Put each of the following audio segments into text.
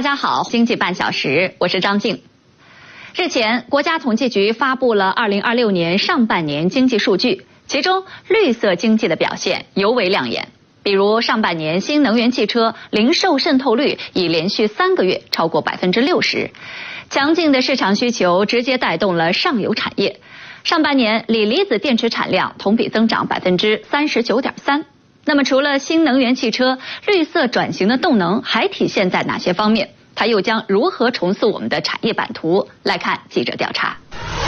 大家好，经济半小时，我是张静。日前，国家统计局发布了2026年上半年经济数据，其中绿色经济的表现尤为亮眼。比如上半年新能源汽车零售渗透率已连续3个月超过60%，强劲的市场需求直接带动了上游产业。上半年锂离子电池产量同比增长39.3%。那么除了新能源汽车，绿色转型的动能还体现在哪些方面？它又将如何重塑我们的产业版图？来看记者调查。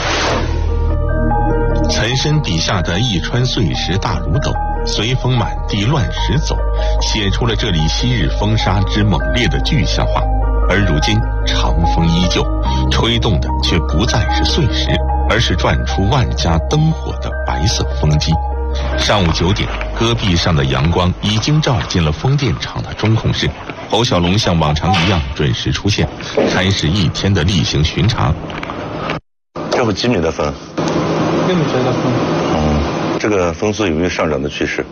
岑参笔下的一川碎石大如斗，随风满地乱石走，写出了这里昔日风沙之猛烈的具象化。而如今长风依旧，吹动的却不再是碎石，而是转出万家灯火的白色风机。上午9点，戈壁上的阳光已经照进了风电场的中控室。侯小龙像往常一样准时出现，开始一天的例行巡查。 这不几米的风 6米的风。 这个风速有没有上涨的趋势？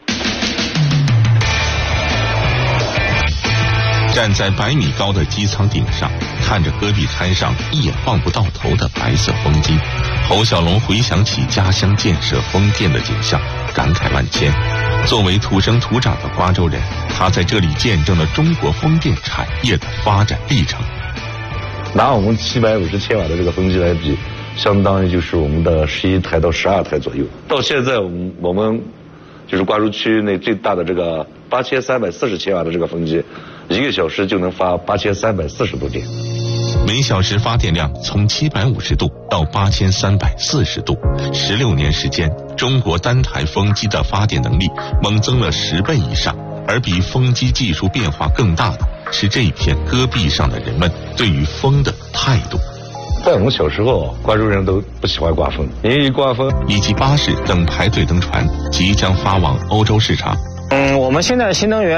站在100米高的机舱顶上，看着戈壁滩上一眼望不到头的白色风机，侯小龙回想起家乡建设风电的景象，感慨万千。作为土生土长的瓜州人，他在这里见证了中国风电产业的发展历程。 拿我们750千瓦的这个风机来比，相当于就是我们的11台到12台左右。到现在我们就是瓜州区内最大的这个8340千瓦的这个风机，1个小时就能发8340度电。 每小时发电量从750度到8340度，16年时间，中国单台风机的发电能力猛增了10倍以上。而比风机技术变化更大的是这片戈壁上的人们对于风的态度。 在我们小时候，瓜州人都不喜欢刮风，因为一刮风， 以及巴士等排队登船，即将发往欧洲市场。 我们现在新能源